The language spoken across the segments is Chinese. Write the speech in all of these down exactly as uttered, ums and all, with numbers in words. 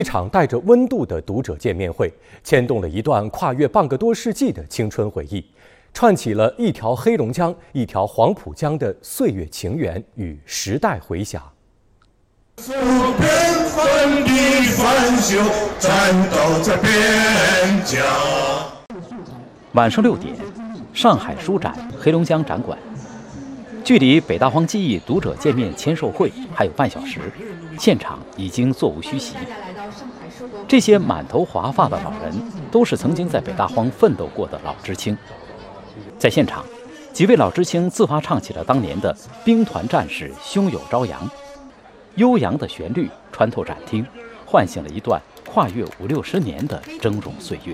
一场带着温度的读者见面会，牵动了一段跨越半个多世纪的青春回忆，串起了一条黑龙江、一条黄浦江的岁月情缘与时代回响。 数边锋利翻袖，战斗在边疆。 晚上六点，上海书展黑龙江展馆，距离北大荒记忆读者见面签售会还有半小时，现场已经座无虚席。这些满头华发的老人，都是曾经在北大荒奋斗过的老知青。在现场，几位老知青自发唱起了当年的兵团战士胸有朝阳，悠扬的旋律穿透展厅，唤醒了一段跨越五六十年的峥嵘岁月。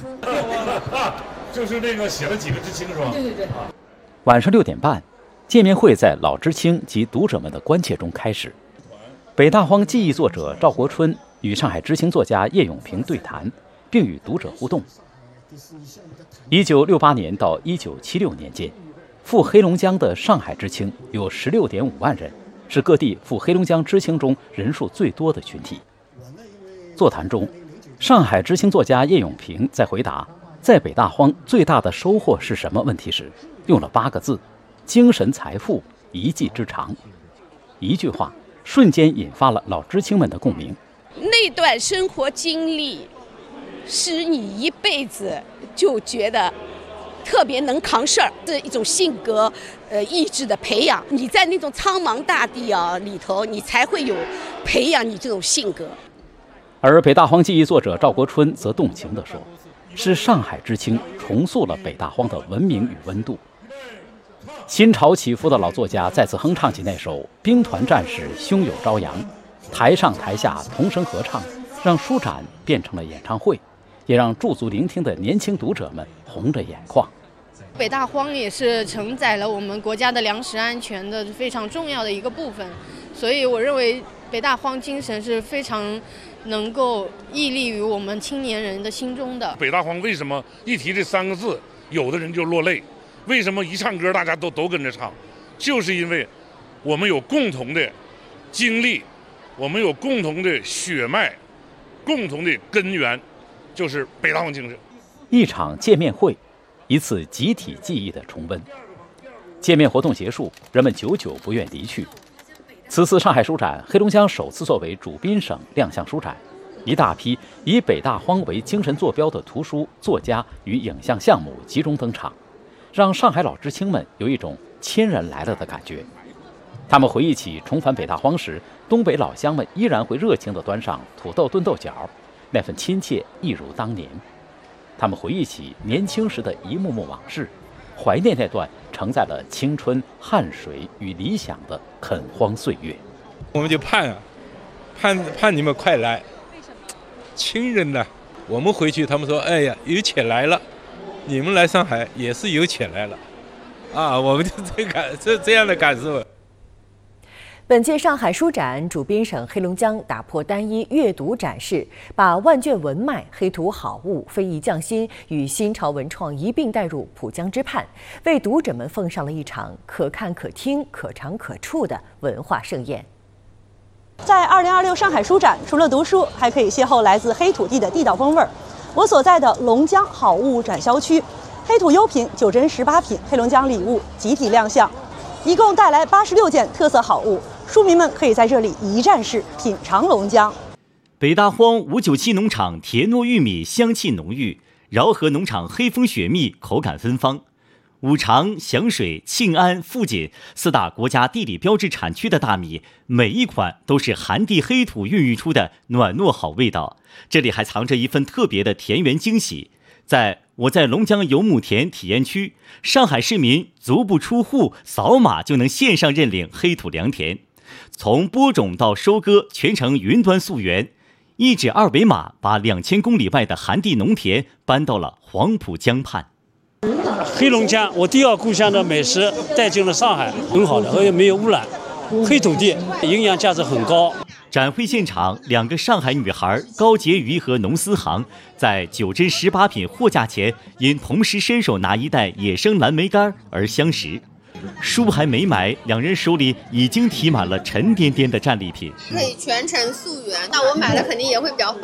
就是那个写了几个知青是吧？对对对。 晚上六点半，见面会在老知青及读者们的关切中开始。北大荒记忆作者赵国春与上海知青作家叶永平对谈，并与读者互动。一九六八年到一九七六年间，赴黑龙江的上海知青有十六点五万人，是各地赴黑龙江知青中人数最多的群体。座谈中，上海知青作家叶永平在回答在北大荒最大的收获是什么问题时，用了八个字：精神财富，一技之长。一句话瞬间引发了老知青们的共鸣。 那段生活经历使你一辈子就觉得特别能扛事儿，是一种性格呃意志的培养。你在那种苍茫大地啊里头，你才会有培养你这种性格。 而北大荒记忆作者赵国春则动情地说，是上海知青重塑了北大荒的文明与温度。心潮起伏的老作家再次哼唱起那首《兵团战士胸有朝阳》，台上台下同声合唱，让书展变成了演唱会，也让驻足聆听的年轻读者们红着眼眶。 北大荒也是承载了我们国家的粮食安全的非常重要的一个部分，所以我认为北大荒精神是非常能够屹立于我们青年人的心中的。 北大荒为什么一提这三个字，有的人就落泪？为什么一唱歌大家都都跟着唱？就是因为我们有共同的经历，我们有共同的血脉，共同的根源，就是北大荒精神。 一场见面会，一次集体记忆的重温。见面活动结束，人们久久不愿离去。此次上海书展，黑龙江首次作为主宾省亮相书展，一大批以北大荒为精神坐标的图书、作家与影像项目集中登场，让上海老知青们有一种亲人来了的感觉。他们回忆起重返北大荒时，东北老乡们依然会热情地端上土豆炖豆角，那份亲切一如当年。他们回忆起年轻时的一幕幕往事，怀念那段承载了青春、汗水与理想的垦荒岁月。 我们就盼啊，盼盼你们快来。亲人呢、啊，我们回去，他们说：“哎呀，有钱来了。”你们来上海也是有钱来了，啊，我们就这感这这样的感受。 本届上海书展主宾省黑龙江打破单一阅读展示，把万卷文脉、黑土好物、非遗匠心与新潮文创一并带入浦江之畔，为读者们奉上了一场可看可听、可尝可触的文化盛宴。 在二零二六上海书展，除了读书，还可以邂逅来自黑土地的地道风味儿。我所在的龙江好物展销区，黑土优品九珍十八品黑龙江礼物集体亮相，一共带来八十六件特色好物，书迷们可以在这里一站式品尝龙江。 北大荒五九七农场铁糯玉米香气浓郁，饶河农场黑蜂雪蜜口感芬芳。五常、响水、庆安、富锦四大国家地理标志产区的大米，每一款都是寒地黑土孕育出的暖糯好味道。这里还藏着一份特别的田园惊喜。在我在龙江游牧田体验区，上海市民足不出户，扫码就能线上认领黑土良田，从播种到收割全程云端溯源，一指二维码把两千公里外的寒地农田搬到了黄浦江畔。 黑龙江我第二故乡的美食带进了上海，很好的，而且没有污染，黑土地营养价值很高。 展会现场，两个上海女孩高洁瑜和农思航在九珍十八品货架前，因同时伸手拿一袋野生蓝莓干而相识。书还没买，两人手里已经提满了沉甸甸的战利品。 可以全程溯源，那我买了肯定也会比较放